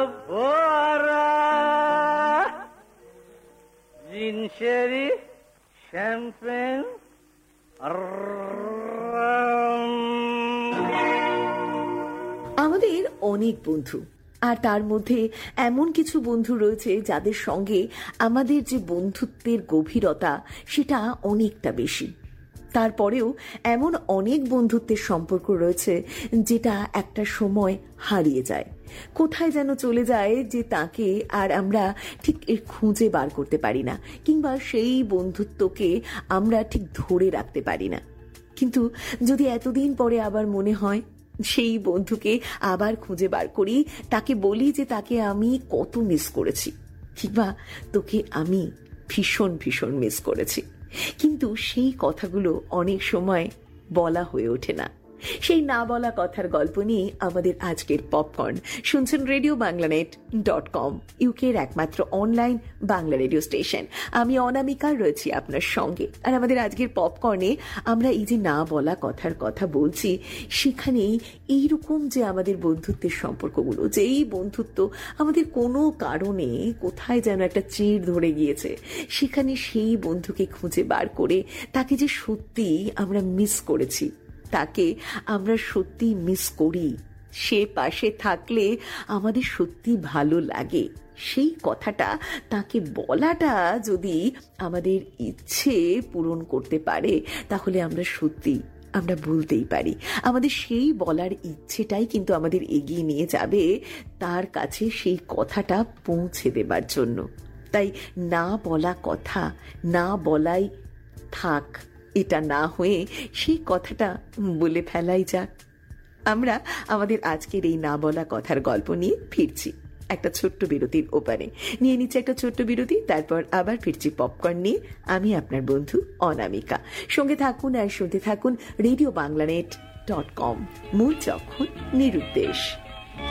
ফোয়ারা জিনসেরি শ্যাম্পেন আমাদের অনেক বন্ধু, আর তার মধ্যে এমন কিছু বন্ধু রয়েছে যাদের সঙ্গে আমাদের যে বন্ধুত্বের গভীরতা সেটা অনেকটা বেশি। তারপরেও এমন অনেক বন্ধুত্বের সম্পর্ক রয়েছে যেটা একটা সময় হারিয়ে যায়, কোথায় যেন চলে যায়, যে তাকে আর আমরা ঠিক খুঁজে বার করতে পারি না, কিংবা সেই বন্ধুত্বকে আমরা ঠিক ধরে রাখতে পারি না। কিন্তু যদি এতদিন পরে আবার মনে হয়, সেই বন্ধুকে আবার খুঁজে বার করি, তাকে বলি যে তাকে আমি কত মিস করেছি, কিংবা তোকে আমি ভীষণ ভীষণ মিস করেছি, কিন্তু সেই কথাগুলো অনেক সময় বলা হয়ে ওঠে না। সেই না বলা কথার গল্প নিয়ে আমাদের আজকের পপকর্ন। শুনছেন RadioBanglaNet.com, ইউকের একমাত্র অনলাইন বাংলা রেডিও স্টেশন। আমি অনামিকা রয়েছি আপনার সঙ্গে। আর আমাদের আজকের পপকর্নে আমরা এই যে না বলা কথার কথা বলছি, সেখানেই এইরকম যে আমাদের বন্ধুত্বের সম্পর্কগুলো, যে এই বন্ধুত্ব আমাদের কোনো কারণে কোথায় যেন একটা চির ধরে গিয়েছে, সেখানে সেই বন্ধুকে খুঁজে বার করে তাকে যে সত্যি আমরা মিস করেছি, তাকে আমরা সত্যি মিস করি, সে পাশে থাকলে আমাদের সত্যি ভালো লাগে, সেই কথাটা তাকে বলাটা যদি আমাদের ইচ্ছে পূরণ করতে পারে, তাহলে আমরা সত্যি আমরা বলতেই পারি। আমাদের সেই বলার ইচ্ছেটাই কিন্তু আমাদের এগিয়ে নিয়ে যাবে তার কাছে সেই কথাটা পৌঁছে দেবার জন্য। তাই না বলা কথা না বলাই থাক, এটা না হয়ে সেই কথাটা বলে ফেলাই যাক। আমরা আমাদের আজকের এই না বলা কথার গল্প নিয়ে ফিরছি একটা ছোট্ট বিরতির ওপারে। নিয়ে নিচ্ছে একটা ছোট্ট বিরতি, তারপর আবার ফিরছি পপকর্ন নিয়ে। আমি আপনার বন্ধু অনামিকা। সঙ্গে থাকুন আর শুনতে থাকুন RadioBanglaNet.com, মূল যখন নিরুদ্দেশ।